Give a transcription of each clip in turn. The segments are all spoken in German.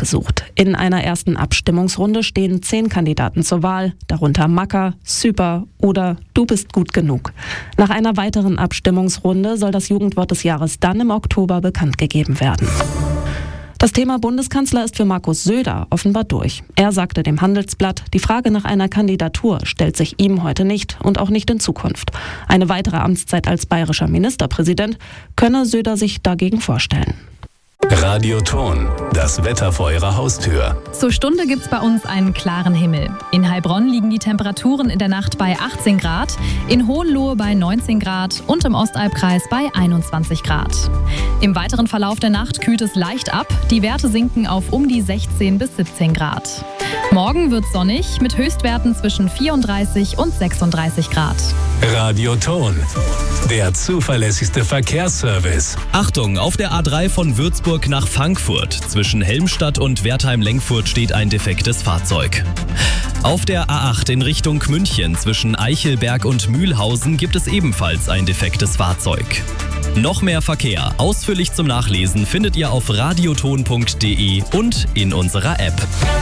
gesucht. In einer ersten Abstimmungsrunde stehen 10 Kandidaten zur Wahl, darunter Macker, Super oder Du bist gut genug. Nach einer weiteren Abstimmungsrunde soll das Jugendwort des Jahres dann im Oktober bekannt gegeben werden. Das Thema Bundeskanzler ist für Markus Söder offenbar durch. Er sagte dem Handelsblatt, die Frage nach einer Kandidatur stellt sich ihm heute nicht und auch nicht in Zukunft. Eine weitere Amtszeit als bayerischer Ministerpräsident könne Söder sich dagegen vorstellen. Radio Thon, das Wetter vor Ihrer Haustür. Zur Stunde gibt's bei uns einen klaren Himmel. In Heilbronn liegen die Temperaturen in der Nacht bei 18 Grad, in Hohenlohe bei 19 Grad und im Ostalbkreis bei 21 Grad. Im weiteren Verlauf der Nacht kühlt es leicht ab. Die Werte sinken auf um die 16 bis 17 Grad. Morgen wird's sonnig mit Höchstwerten zwischen 34 und 36 Grad. Radio Thon, der zuverlässigste Verkehrsservice. Achtung, auf der A3 von Würzburg nach Frankfurt. Zwischen Helmstadt und Wertheim-Lenkfurt steht ein defektes Fahrzeug. Auf der A8 in Richtung München zwischen Eichelberg und Mühlhausen gibt es ebenfalls ein defektes Fahrzeug. Noch mehr Verkehr, ausführlich zum Nachlesen, findet ihr auf radioton.de und in unserer App.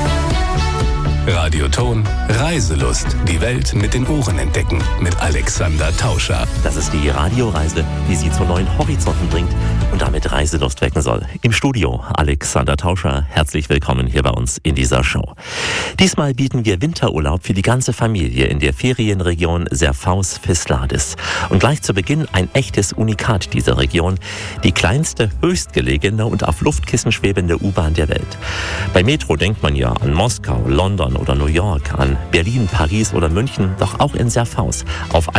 Radio Thon, Reiselust. Die Welt mit den Ohren entdecken. Mit Alexander Tauscher. Das ist die Radioreise, die Sie zu neuen Horizonten bringt und damit Reiselust wecken soll. Im Studio Alexander Tauscher. Herzlich willkommen hier bei uns in dieser Show. Diesmal bieten wir Winterurlaub für die ganze Familie in der Ferienregion Serfaus-Fisladis. Und gleich zu Beginn ein echtes Unikat dieser Region. Die kleinste, höchstgelegene und auf Luftkissen schwebende U-Bahn der Welt. Bei Metro denkt man ja an Moskau, London oder New York, an Berlin, Paris oder München, doch auch in Serfaus auf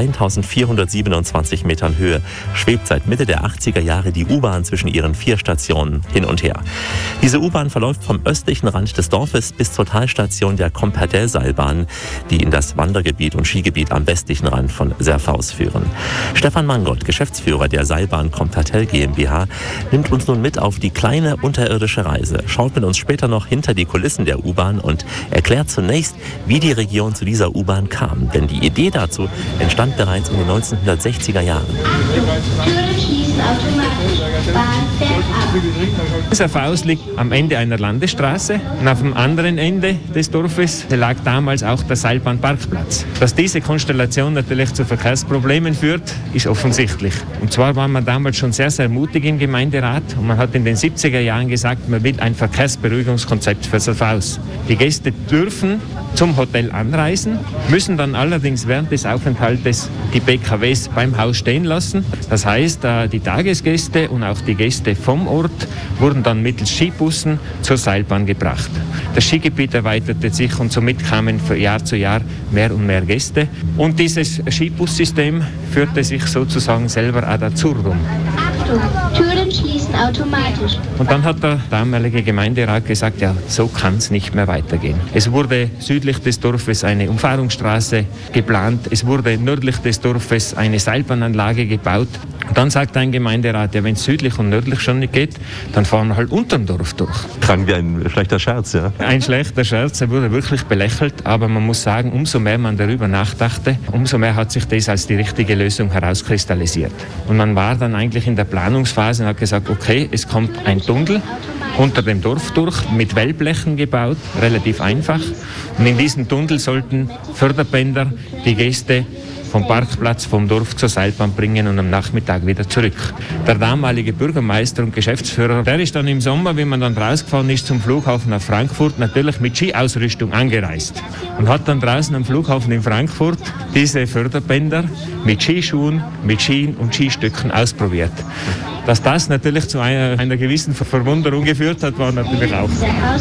1427 Metern Höhe schwebt seit Mitte der 80er Jahre die U-Bahn zwischen ihren 4 Stationen hin und her. Diese U-Bahn verläuft vom östlichen Rand des Dorfes bis zur Talstation der Compadel-Seilbahn, die in das Wandergebiet und Skigebiet am westlichen Rand von Serfaus führen. Stefan Mangold, Geschäftsführer der Seilbahn Compadel GmbH, nimmt uns nun mit auf die kleine unterirdische Reise, schaut mit uns später noch hinter die Kulissen der U-Bahn und erklärt zunächst, wie die Region zu dieser U-Bahn kam. Denn die Idee dazu entstand bereits in den 1960er Jahren. Türen schließen automatisch. Bahn fährt ab. Serfaus liegt am Ende einer Landesstraße und auf dem anderen Ende des Dorfes lag damals auch der Seilbahnparkplatz. Dass diese Konstellation natürlich zu Verkehrsproblemen führt, ist offensichtlich. Und zwar war man damals schon sehr, sehr mutig im Gemeinderat und man hat in den 70er Jahren gesagt, man will ein Verkehrsberuhigungskonzept für Serfaus. Die Gäste dürfen zum Hotel anreisen, müssen dann allerdings während des Aufenthaltes die PKWs beim Haus stehen lassen. Das heißt, die Tagesgäste und auch die Gäste vom Ort wurden dann mittels Skibussen zur Seilbahn gebracht. Das Skigebiet erweiterte sich und somit kamen von Jahr zu Jahr mehr und mehr Gäste. Und dieses Skibussystem führte sich sozusagen selber ad absurdum. Achtung, Türen schließen automatisch. Und dann hat der damalige Gemeinderat gesagt, ja, so kann es nicht mehr weitergehen. Es wurde südlich des Dorfes eine Umfahrungsstraße geplant, es wurde nördlich des Dorfes eine Seilbahnanlage gebaut. Und dann sagt ein Gemeinderat, ja, wenn es südlich und nördlich schon nicht geht, dann fahren wir halt unterm Dorf durch. Klang wie ein schlechter Scherz, ja? Ein schlechter Scherz, er wurde wirklich belächelt, aber man muss sagen, umso mehr man darüber nachdachte, umso mehr hat sich das als die richtige Lösung herauskristallisiert. Und man war dann eigentlich in der Planungsphase und hat gesagt, okay, es kommt ein Tunnel unter dem Dorf durch, mit Wellblechen gebaut, relativ einfach. Und in diesem Tunnel sollten Förderbänder die Gäste vom Parkplatz, vom Dorf zur Seilbahn bringen und am Nachmittag wieder zurück. Der damalige Bürgermeister und Geschäftsführer, der ist dann im Sommer, wenn man dann rausgefahren ist zum Flughafen nach Frankfurt, natürlich mit Skiausrüstung angereist und hat dann draußen am Flughafen in Frankfurt diese Förderbänder mit Skischuhen, mit Skien und Skistöcken ausprobiert. Dass das natürlich zu einer gewissen Verwunderung geführt hat, war natürlich auch.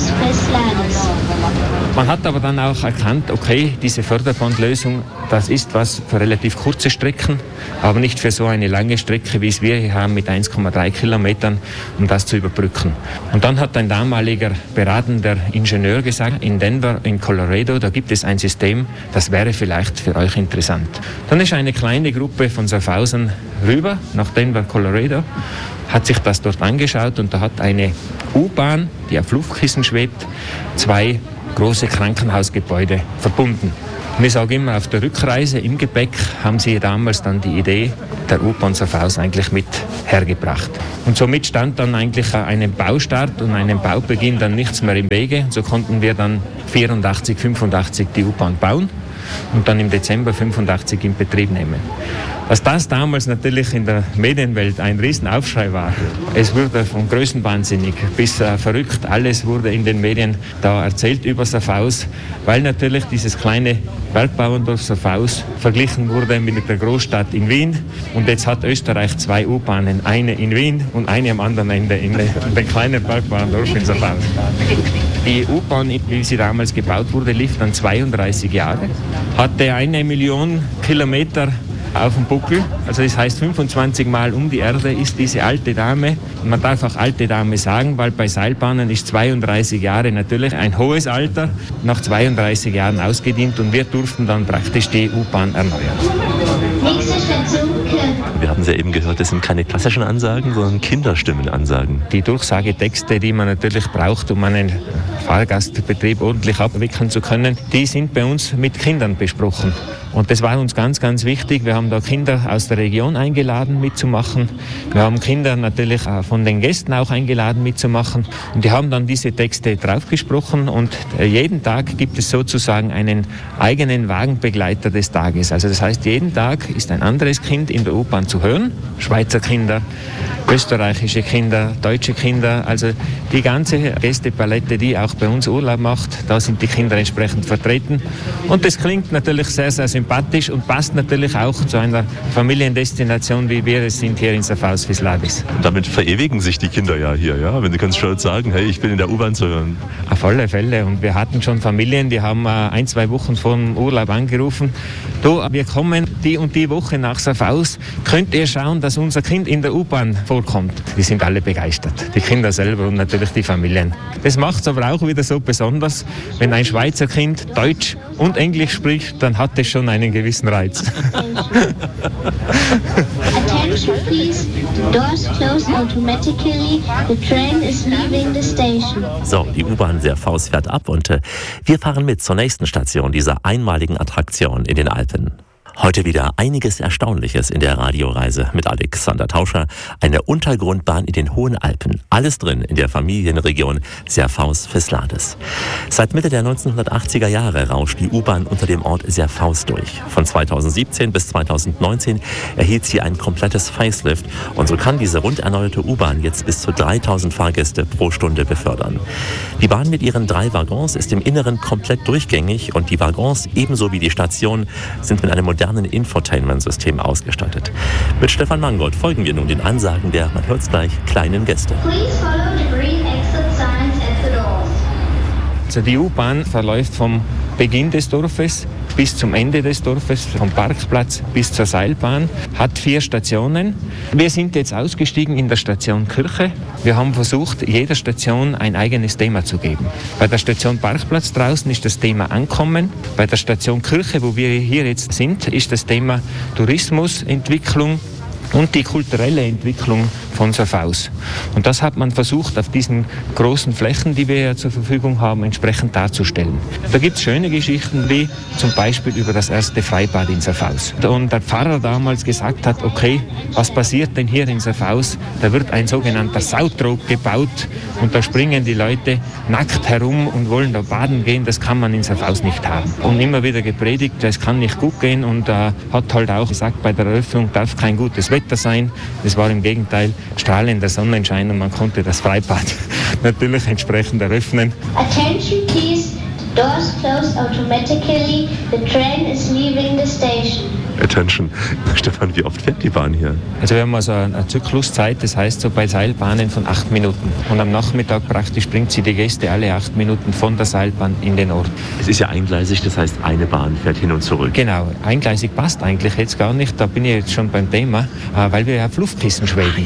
Man hat aber dann auch erkannt, okay, diese Förderbandlösung, das ist was für relativ kurze Strecken, aber nicht für so eine lange Strecke, wie es wir hier haben mit 1,3 Kilometern, um das zu überbrücken. Und dann hat ein damaliger beratender Ingenieur gesagt, in Denver, in Colorado, da gibt es ein System, das wäre vielleicht für euch interessant. Dann ist eine kleine Gruppe von Serfausern rüber nach Denver, Colorado, hat sich das dort angeschaut und da hat eine U-Bahn, die auf Luftkissen schwebt, 2 große Krankenhausgebäude verbunden. Und ich sage immer, auf der Rückreise im Gepäck haben sie damals dann die Idee der U-Bahn Safhaus eigentlich mit hergebracht. Und somit stand dann eigentlich einem Baustart und einem Baubeginn dann nichts mehr im Wege. So konnten wir dann 84, 85 die U-Bahn bauen und dann im Dezember 85 in Betrieb nehmen. Was das damals natürlich in der Medienwelt ein Riesenaufschrei war. Es wurde von Größenwahnsinnig bis verrückt, alles wurde in den Medien da erzählt über Safhaus, weil natürlich dieses kleine Bergbauerndorf Safhaus verglichen wurde mit der Großstadt in Wien. Und jetzt hat Österreich 2 U-Bahnen, eine in Wien und eine am anderen Ende in dem kleinen Bergbauerndorf in Safhaus. Die U-Bahn, wie sie damals gebaut wurde, lief dann 32 Jahre, hatte 1 Million Kilometer auf dem Buckel, also das heißt 25 Mal um die Erde ist diese alte Dame, und man darf auch alte Dame sagen, weil bei Seilbahnen ist 32 Jahre natürlich ein hohes Alter, nach 32 Jahren ausgedient und wir durften dann praktisch die U-Bahn erneuern. Nächste Station Köln. Wir haben es ja eben gehört, das sind keine klassischen Ansagen, sondern Kinderstimmenansagen. Die Durchsagetexte, die man natürlich braucht, um einen Fahrgastbetrieb ordentlich abwickeln zu können, die sind bei uns mit Kindern besprochen. Und das war uns ganz, ganz wichtig. Wir haben da Kinder aus der Region eingeladen mitzumachen. Wir haben Kinder natürlich von den Gästen auch eingeladen mitzumachen. Und die haben dann diese Texte draufgesprochen. Und jeden Tag gibt es sozusagen einen eigenen Wagenbegleiter des Tages. Also das heißt, jeden Tag ist ein anderes Kind in der U-Bahn zu hören. Schweizer Kinder, österreichische Kinder, deutsche Kinder. Also die ganze Gästepalette, die auch bei uns Urlaub macht, da sind die Kinder entsprechend vertreten. Und das klingt natürlich sehr, sehr sympathisch und passt natürlich auch zu einer Familiendestination, wie wir es sind hier in Safhaus Fisladis. Damit verewigen sich die Kinder ja hier, ja? Wenn sie ganz stolz sagen, hey, ich bin in der U-Bahn zu hören. Auf alle Fälle. Und wir hatten schon Familien, die haben 1-2 Wochen vor dem Urlaub angerufen. Du, wir kommen die und die Woche nach Safhaus. Könnt ihr schauen, dass unser Kind in der U-Bahn vorkommt? Die sind alle begeistert. Die Kinder selber und natürlich die Familien. Das macht es aber auch wieder so besonders. Wenn ein Schweizer Kind Deutsch und Englisch spricht, dann hat es schon einen gewissen Reiz. Attention please, doors close automatically, the train is leaving the station. So, die U-Bahn Safhaus fährt ab und wir fahren mit zur nächsten Station dieser einmaligen Attraktion in den Alpen. Heute wieder einiges Erstaunliches in der Radioreise mit Alexander Tauscher. Eine Untergrundbahn in den Hohen Alpen. Alles drin in der Familienregion Safhaus Fisladis. Seit Mitte der 1980er Jahre rauscht die U-Bahn unter dem Ort Safhaus durch. Von 2017 bis 2019 erhielt sie ein komplettes Facelift und so kann diese rund erneuerte U-Bahn jetzt bis zu 3000 Fahrgäste pro Stunde befördern. Die Bahn mit ihren 3 Waggons ist im Inneren komplett durchgängig und die Waggons ebenso wie die Station sind mit einem modernen Infotainment-System ausgestattet. Mit Stefan Mangold folgen wir nun den Ansagen der, man hört's gleich, kleinen Gäste. Please follow the green exit signs at the doors. Also die U-Bahn verläuft vom Beginn des Dorfes bis zum Ende des Dorfes, vom Parkplatz bis zur Seilbahn, hat 4 Stationen. Wir sind jetzt ausgestiegen in der Station Kirche. Wir haben versucht, jeder Station ein eigenes Thema zu geben. Bei der Station Parkplatz draußen ist das Thema Ankommen. Bei der Station Kirche, wo wir hier jetzt sind, ist das Thema Tourismus, Entwicklung und die kulturelle Entwicklung von Safhaus. Und das hat man versucht, auf diesen großen Flächen, die wir ja zur Verfügung haben, entsprechend darzustellen. Da gibt es schöne Geschichten, wie zum Beispiel über das erste Freibad in Safhaus. Und der Pfarrer damals gesagt hat, okay, was passiert denn hier in Safhaus? Da wird ein sogenannter Sautrog gebaut und da springen die Leute nackt herum und wollen da baden gehen. Das kann man in Safhaus nicht haben. Und immer wieder gepredigt, es kann nicht gut gehen und hat halt auch gesagt, bei der Eröffnung darf kein gutes Wetter sein. Es war im Gegenteil strahlender Sonnenschein und man konnte das Freibad natürlich entsprechend eröffnen. Attention please, doors close automatically, the train is leaving the station. Attention. Stefan, wie oft fährt die Bahn hier? Also wir haben also eine Zykluszeit, das heißt so bei Seilbahnen von 8 Minuten. Und am Nachmittag praktisch bringt sie die Gäste alle 8 Minuten von der Seilbahn in den Ort. Es ist ja eingleisig, das heißt eine Bahn fährt hin und zurück. Genau, eingleisig passt eigentlich jetzt gar nicht, da bin ich jetzt schon beim Thema, weil wir ja auf Luftkissen schweben.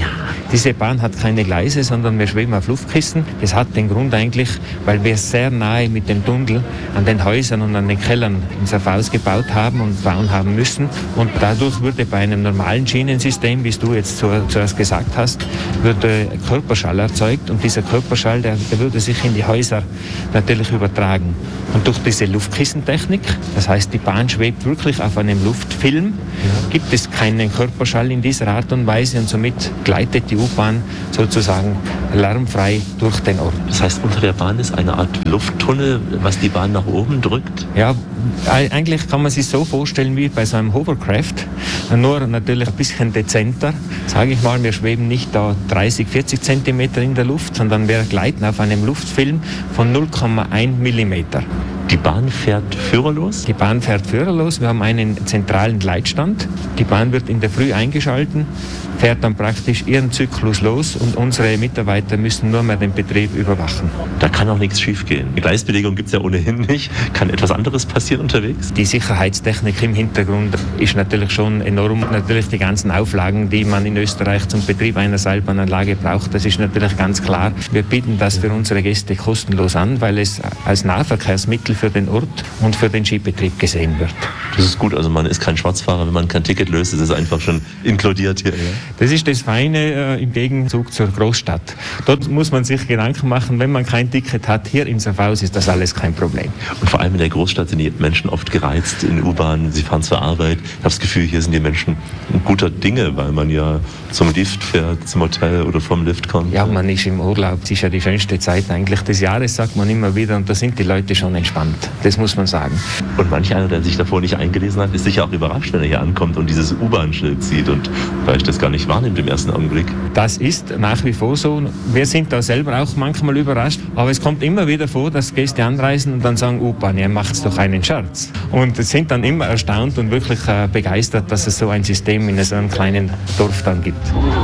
Diese Bahn hat keine Gleise, sondern wir schweben auf Luftkissen. Das hat den Grund eigentlich, weil wir sehr nahe mit dem Tunnel an den Häusern und an den Kellern in Serfaus gebaut haben und bauen haben müssen. Und dadurch würde bei einem normalen Schienensystem, wie du jetzt zuerst gesagt hast, würde Körperschall erzeugt. Und dieser Körperschall, der würde sich in die Häuser natürlich übertragen. Und durch diese Luftkissentechnik, das heißt, die Bahn schwebt wirklich auf einem Luftfilm, gibt es keinen Körperschall in dieser Art und Weise und somit gleitet die U-Bahn sozusagen lärmfrei durch den Ort. Das heißt, unter der Bahn ist eine Art Lufttunnel, was die Bahn nach oben drückt? Ja, eigentlich kann man sich so vorstellen wie bei so einem Hovercraft, nur natürlich ein bisschen dezenter. Sage ich mal, wir schweben nicht da 30, 40 Zentimeter in der Luft, sondern wir gleiten auf einem Luftfilm von 0,1 Millimeter. Die Bahn fährt führerlos? Die Bahn fährt führerlos. Wir haben einen zentralen Gleitstand. Die Bahn wird in der Früh eingeschalten, fährt dann praktisch ihren Zyklus los und unsere Mitarbeiter müssen nur mehr den Betrieb überwachen. Da kann auch nichts schiefgehen. Die Gleisbelegung gibt es ja ohnehin nicht. Kann etwas anderes passieren unterwegs? Die Sicherheitstechnik im Hintergrund ist natürlich schon enorm. Natürlich die ganzen Auflagen, die man in Österreich zum Betrieb einer Seilbahnanlage braucht, das ist natürlich ganz klar. Wir bieten das für unsere Gäste kostenlos an, weil es als Nahverkehrsmittel für den Ort und für den Skibetrieb gesehen wird. Das ist gut, also man ist kein Schwarzfahrer, wenn man kein Ticket löst, ist es einfach schon inkludiert hier. Ja? Das ist das Feine im Gegenzug zur Großstadt. Dort muss man sich Gedanken machen, wenn man kein Ticket hat. Hier in Serfaus ist das alles kein Problem. Und vor allem in der Großstadt sind die Menschen oft gereizt in U-Bahn, sie fahren zur Arbeit. Ich habe das Gefühl, hier sind die Menschen guter Dinge, weil man ja zum Lift fährt, zum Hotel oder vom Lift kommt. Ja, man ist im Urlaub. Es ist ja die schönste Zeit eigentlich des Jahres, sagt man immer wieder. Und da sind die Leute schon entspannt. Das muss man sagen. Und manch einer, der sich davor nicht eingelesen hat, ist sicher auch überrascht, wenn er hier ankommt und dieses U-Bahn-Schild sieht und vielleicht das gar nicht wahrnimmt im ersten Augenblick. Das ist nach wie vor so. Wir sind da selber auch manchmal überrascht. Aber es kommt immer wieder vor, dass Gäste anreisen und dann sagen, U-Bahn, ihr macht's doch einen Scherz. Und sind dann immer erstaunt und wirklich begeistert, dass es so ein System in so einem kleinen Dorf dann gibt.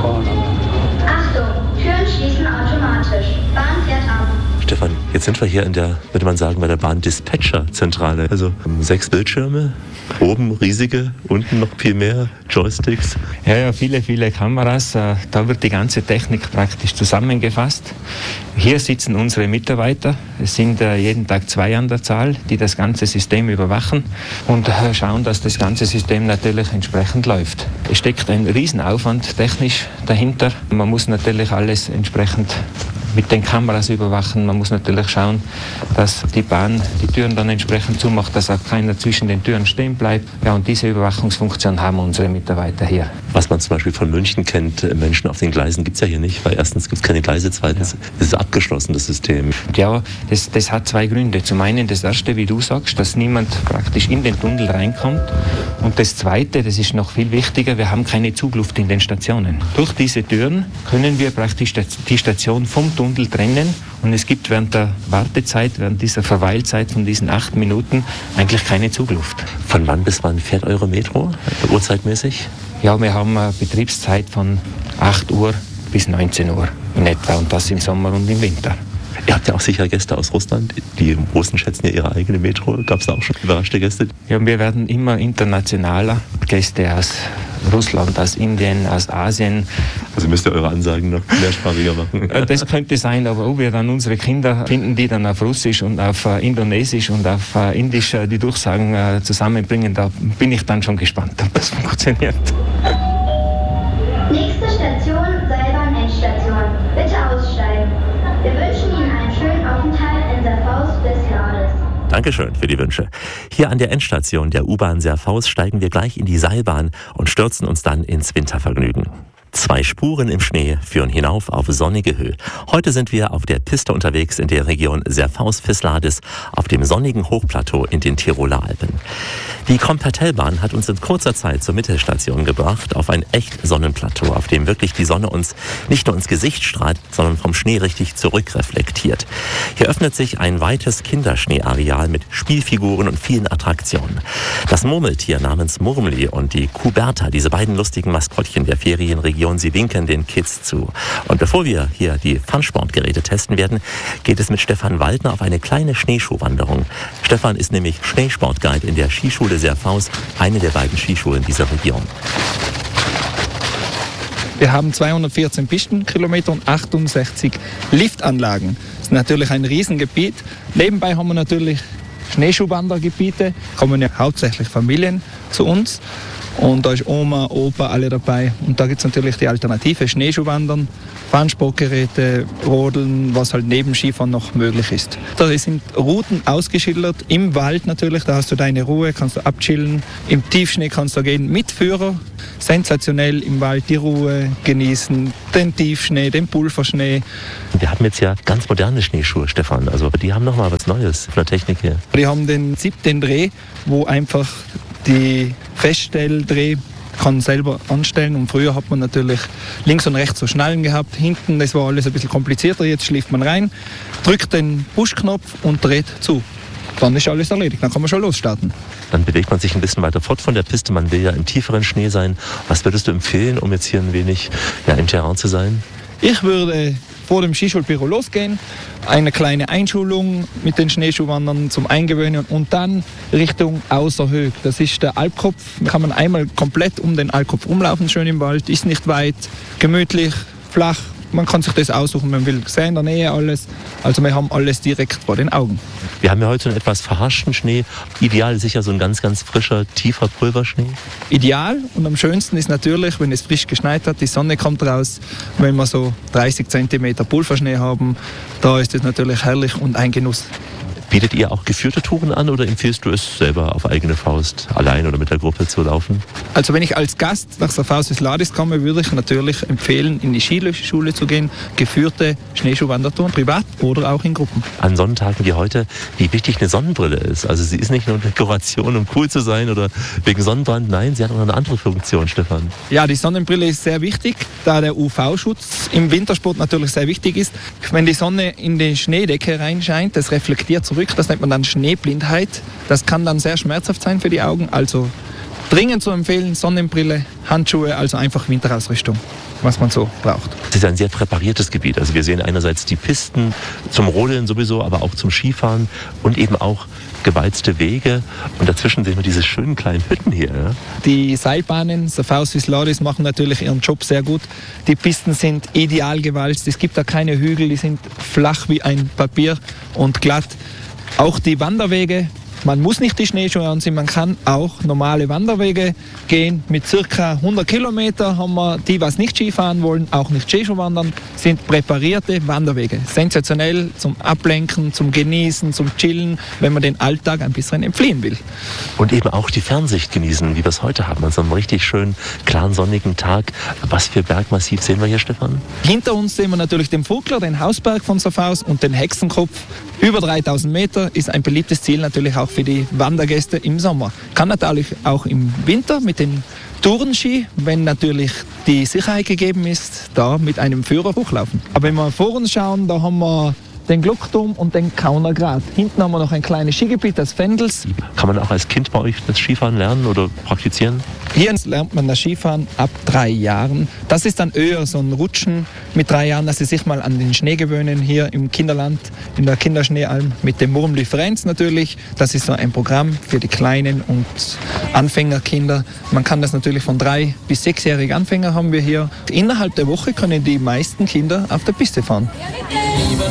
Achtung, Türen schließen automatisch. Bahn fährt ab. Stefan, jetzt sind wir hier in der, würde man sagen, bei der Bahn-Dispatcher-Zentrale. Also 6 Bildschirme, oben riesige, unten noch viel mehr Joysticks. Ja, viele Kameras. Da wird die ganze Technik praktisch zusammengefasst. Hier sitzen unsere Mitarbeiter. Es sind jeden Tag 2 an der Zahl, die das ganze System überwachen und schauen, dass das ganze System natürlich entsprechend läuft. Es steckt ein Riesenaufwand technisch dahinter. Man muss natürlich alles entsprechend mit den Kameras überwachen. Man muss natürlich schauen, dass die Bahn die Türen dann entsprechend zumacht, dass auch keiner zwischen den Türen stehen bleibt. Ja, und diese Überwachungsfunktion haben unsere Mitarbeiter hier. Was man zum Beispiel von München kennt, Menschen auf den Gleisen gibt es ja hier nicht, weil erstens gibt es keine Gleise, zweitens ist es abgeschlossen, das System. Ja, das hat 2 Gründe. Zum einen das erste, wie du sagst, dass niemand praktisch in den Tunnel reinkommt. Und das zweite, das ist noch viel wichtiger, wir haben keine Zugluft in den Stationen. Durch diese Türen können wir praktisch die Station vom Tunnel trennen und es gibt während der Wartezeit, während dieser Verweilzeit von diesen 8 Minuten eigentlich keine Zugluft. Von wann bis wann fährt eure Metro, uhrzeitmäßig? Ja, wir haben eine Betriebszeit von 8 Uhr bis 19 Uhr in etwa und das im Sommer und im Winter. Ihr habt ja auch sicher Gäste aus Russland. Die Russen schätzen ja ihre eigene Metro. Gab es da auch schon überraschte Gäste? Ja, wir werden immer internationaler. Gäste aus Russland, aus Indien, aus Asien. Also müsst ihr eure Ansagen noch mehrsprachiger machen. Das könnte sein, aber ob wir dann unsere Kinder finden, die dann auf Russisch und auf Indonesisch und auf Indisch die Durchsagen zusammenbringen, da bin ich dann schon gespannt, ob das funktioniert. Nächste Station, Seilbahn-Endstation. Bitte aussteigen. Wir wünschen Ihnen einen schönen Aufenthalt in Serfaus bis Lades. Dankeschön für die Wünsche. Hier an der Endstation der U-Bahn Serfaus steigen wir gleich in die Seilbahn und stürzen uns dann ins Wintervergnügen. 2 Spuren im Schnee führen hinauf auf sonnige Höhe. Heute sind wir auf der Piste unterwegs in der Region Serfaus-Fisladis auf dem sonnigen Hochplateau in den Tiroler Alpen. Die Compatellbahn hat uns in kurzer Zeit zur Mittelstation gebracht, auf ein echt Sonnenplateau, auf dem wirklich die Sonne uns nicht nur ins Gesicht strahlt, sondern vom Schnee richtig zurückreflektiert. Hier öffnet sich ein weites Kinderschneeareal mit Spielfiguren und vielen Attraktionen. Das Murmeltier namens Murmeli und die Kuberta, diese beiden lustigen Maskottchen der Ferienregion, sie winken den Kids zu. Und bevor wir hier die Funsportgeräte testen werden, geht es mit Stefan Waldner auf eine kleine Schneeschuhwanderung. Stefan ist nämlich Schneesportguide in der Skischule Serfaus, eine der beiden Skischulen dieser Region. Wir haben 214 Pistenkilometer und 68 Liftanlagen. Das ist natürlich ein Riesengebiet. Nebenbei haben wir natürlich Schneeschuhwandergebiete, kommen ja hauptsächlich Familien zu uns. Und da ist Oma, Opa, alle dabei. Und da gibt es natürlich die Alternative, Schneeschuhwandern, Fahnensportgeräte, Rodeln, was halt neben Skifahren noch möglich ist. Da sind Routen ausgeschildert, im Wald natürlich, da hast du deine Ruhe, kannst du abchillen. Im Tiefschnee kannst du gehen mit Führer, sensationell im Wald die Ruhe genießen, den Tiefschnee, den Pulverschnee. Wir haben jetzt ja ganz moderne Schneeschuhe, Stefan, also die haben nochmal was Neues von der Technik her. Die haben den 7. Dreh, wo einfach die Feststelldreh kann selber anstellen und früher hat man natürlich links und rechts so Schnallen gehabt, hinten, das war alles ein bisschen komplizierter, jetzt schläft man rein, drückt den Push-Knopf und dreht zu. Dann ist alles erledigt, dann kann man schon losstarten. Dann bewegt man sich ein bisschen weiter fort von der Piste, man will ja im tieferen Schnee sein. Was würdest du empfehlen, um jetzt hier ein wenig im Terrain zu sein? Ich würde vor dem Skischulbüro losgehen, eine kleine Einschulung mit den Schneeschuhwandern zum Eingewöhnen und dann Richtung Außerhög. Das ist der Alpkopf. Da kann man einmal komplett um den Alpkopf rumlaufen, schön im Wald, ist nicht weit, gemütlich, flach. Man kann sich das aussuchen, man will sehr in der Nähe alles. Also wir haben alles direkt vor den Augen. Wir haben ja heute einen etwas verhaschten Schnee. Ideal ist sicher so ein ganz, ganz frischer, tiefer Pulverschnee. Ideal und am schönsten ist natürlich, wenn es frisch geschneit hat, die Sonne kommt raus. Wenn wir so 30 cm Pulverschnee haben, da ist es natürlich herrlich und ein Genuss. Bietet ihr auch geführte Touren an oder empfiehlst du es selber auf eigene Faust, allein oder mit der Gruppe zu laufen? Also wenn ich als Gast nach Safaus Visladis komme, würde ich natürlich empfehlen, in die Skischule zu gehen, geführte Schneeschuhwandertouren, privat oder auch in Gruppen. An Sonnentagen wie heute, wie wichtig eine Sonnenbrille ist. Also sie ist nicht nur eine Dekoration, um cool zu sein oder wegen Sonnenbrand, nein, sie hat auch noch eine andere Funktion, Stefan. Ja, die Sonnenbrille ist sehr wichtig, da der UV-Schutz im Wintersport natürlich sehr wichtig ist. Wenn die Sonne in die Schneedecke reinscheint, das reflektiert zurück. Das nennt man dann Schneeblindheit. Das kann dann sehr schmerzhaft sein für die Augen. Also dringend zu empfehlen, Sonnenbrille, Handschuhe, also einfach Winterausrüstung, was man so braucht. Es ist ein sehr präpariertes Gebiet. Also wir sehen einerseits die Pisten zum Rodeln sowieso, aber auch zum Skifahren und eben auch gewalzte Wege. Und dazwischen sehen wir diese schönen kleinen Hütten hier. Ja? Die Seilbahnen, Safaus Visladis, machen natürlich ihren Job sehr gut. Die Pisten sind ideal gewalzt. Es gibt da keine Hügel, die sind flach wie ein Papier und glatt. Auch die Wanderwege, man muss nicht die Schneeschuhe anziehen, man kann auch normale Wanderwege gehen. Mit ca. 100 Kilometer haben wir die, was nicht Skifahren wollen, auch nicht Schneeschuh wandern, sind präparierte Wanderwege. Sensationell zum Ablenken, zum Genießen, zum Chillen, wenn man den Alltag ein bisschen entfliehen will. Und eben auch die Fernsicht genießen, wie wir es heute haben, an so einem richtig schönen, klaren, sonnigen Tag. Was für Bergmassiv sehen wir hier, Stefan? Hinter uns sehen wir natürlich den Vogler, den Hausberg von Safaus und den Hexenkopf. Über 3000 Meter ist ein beliebtes Ziel natürlich auch für die Wandergäste im Sommer. Kann natürlich auch im Winter mit den Tourenski, wenn natürlich die Sicherheit gegeben ist, da mit einem Führer hochlaufen. Aber wenn wir vor uns schauen, da haben wir den Glockturm und den Kauner Grat. Hinten haben wir noch ein kleines Skigebiet, das Vendels. Kann man auch als Kind bei euch das Skifahren lernen oder praktizieren? Hier lernt man das Skifahren ab 3 Jahren. Das ist dann eher so ein Rutschen mit 3 Jahren, dass sie sich mal an den Schnee gewöhnen, hier im Kinderland, in der Kinderschneealm, mit dem Murmli Frenz natürlich. Das ist so ein Programm für die kleinen und Anfängerkinder. Man kann das natürlich von 3- bis 6-jährigen Anfänger haben wir hier. Innerhalb der Woche können die meisten Kinder auf der Piste fahren.